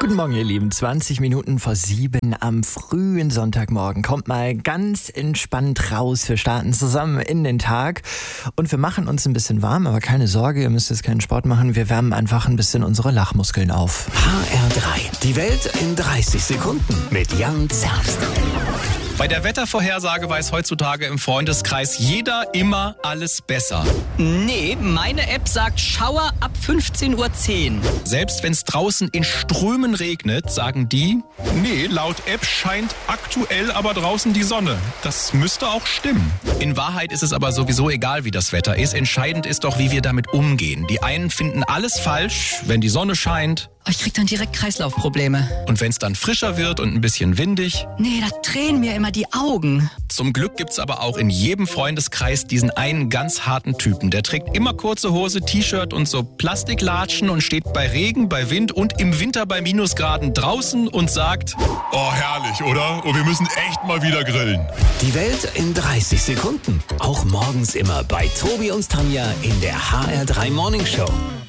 Guten Morgen, ihr Lieben. 20 Minuten vor 7 am frühen Sonntagmorgen. Kommt mal ganz entspannt raus. Wir starten zusammen in den Tag und wir machen uns ein bisschen warm, aber keine Sorge, ihr müsst jetzt keinen Sport machen. Wir wärmen einfach ein bisschen unsere Lachmuskeln auf. HR3. Die Welt in 30 Sekunden mit Jan Zerbst. Bei der Wettervorhersage weiß heutzutage im Freundeskreis jeder immer alles besser. Nee, meine App sagt Schauer ab 15:10 Uhr. Selbst wenn es draußen in Strömen regnet, sagen die, nee, laut App scheint aktuell aber draußen die Sonne. Das müsste auch stimmen. In Wahrheit ist es aber sowieso egal, wie das Wetter ist. Entscheidend ist doch, wie wir damit umgehen. Die einen finden alles falsch, wenn die Sonne scheint. Ich krieg dann direkt Kreislaufprobleme. Und wenn es dann frischer wird und ein bisschen windig. Nee, da tränen mir immer die Augen. Zum Glück gibt's aber auch in jedem Freundeskreis diesen einen ganz harten Typen. Der trägt immer kurze Hose, T-Shirt und so Plastiklatschen und steht bei Regen, bei Wind und im Winter bei Minusgraden draußen und sagt: Oh, herrlich, oder? Oh, wir müssen echt mal wieder grillen. Die Welt in 30 Sekunden. Auch morgens immer bei Tobi und Tanja in der HR3 Morning Show.